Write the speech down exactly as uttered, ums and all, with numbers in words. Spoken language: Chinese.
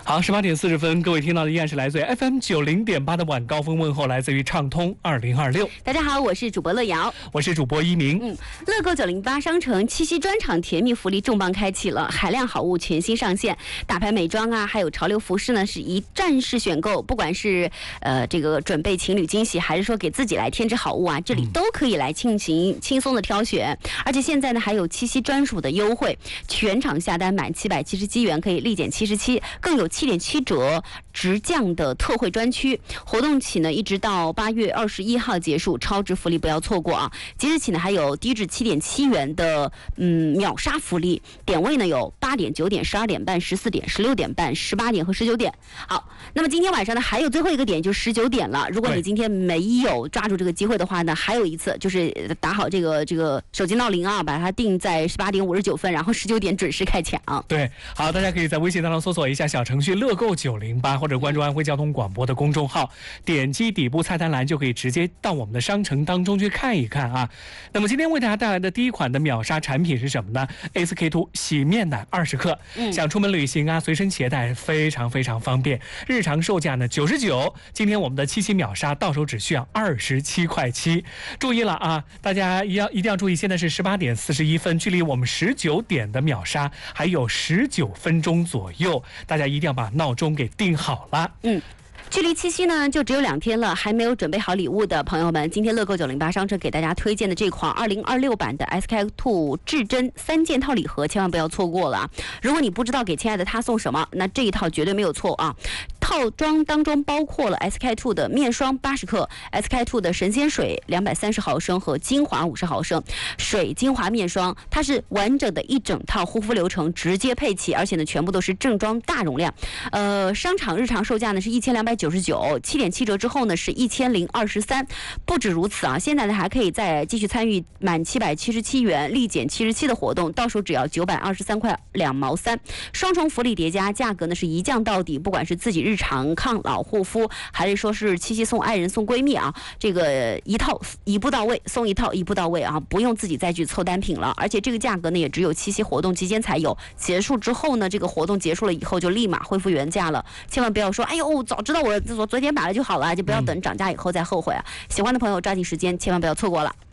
好，十八点四十分，各位听到的依然是来自于 F M 九零点八的晚高峰问候，来自于畅通二零二六。 大家好，我是主播乐瑶， 我是主播一鸣。 嗯，乐购九零八商城七夕专场甜蜜福利重磅开启了，海量好物全新上线，大牌美妆啊，还有潮流服饰呢，是一站式选购。不管是呃这个准备情侣惊喜，还是说给自己来添置好物啊，这里都可以来进行轻松的挑选。而且现在呢，还有七夕专属的优惠，全场下单满七百七十七元可以立减七十七，更有七点七折直降的特惠专区。活动起呢，一直到八月二十一号结束，超值福利不要错过啊！即日起呢，还有低至七点七元的嗯秒杀福利，点位呢有八点、九点、十二点半、十四点、十六点半、十八点和十九点。好，那么今天晚上呢，还有最后一个点，就是十九点了。如果你今天没有抓住这个机会的话呢，还有一次就是打好这个这个手机闹铃啊，把它定在十八点五十九分，然后十九点准时开抢。 对，好，大家可以在微信当中搜索一下小程序乐购九零八，或者关注安徽交通广播的公众号，点击底部菜单栏就可以直接到我们的商城当中去看一看啊。那么今天为大家带来的第一款的秒杀产品是什么呢 ？S K two 洗面奶二十克，嗯、想出门旅行啊，随身携带非常非常方便。日常售价呢九十九，今天我们的七夕秒杀到手只需要二十七块七。注意了啊，大家一要一定要注意，现在是十八点四十一分，距离我们十九点的秒杀还有十九分钟左右，大家一定要把闹钟给定好了。 嗯。距离七夕呢就只有两天了，还没有准备好礼物的朋友们，今天乐购九零八商城给大家推荐的这款二零二六版的 S K two 至臻三件套礼盒，千万不要错过了。如果你不知道给亲爱的他送什么，那这一套绝对没有错啊。套装当中包括了 S K two 的面霜八十克、S K two 的神仙水两百三十毫升和精华五十毫升，水精华面霜，它是完整的一整套护肤流程直接配齐，而且呢全部都是正装大容量。呃，商场日常售价呢是一千两百九十九，七点七折之后呢是一千零二十三。不止如此啊，现在呢还可以再继续参与满七百七十七元立减七十七的活动，到手只要九百二十三块两毛三，双重福利叠加，价格呢是一降到底。不管是自己日常抗老护肤，还是说是七夕送爱人送闺蜜啊，这个一套一步到位，送一套一步到位啊，不用自己再去凑单品了。而且这个价格呢也只有七夕活动期间才有，结束之后呢，这个活动结束了以后就立马恢复原价了。千万不要说哎呦早知道我昨昨天买了就好了，就不要等涨价以后再后悔啊。喜欢的朋友抓紧时间，千万不要错过了。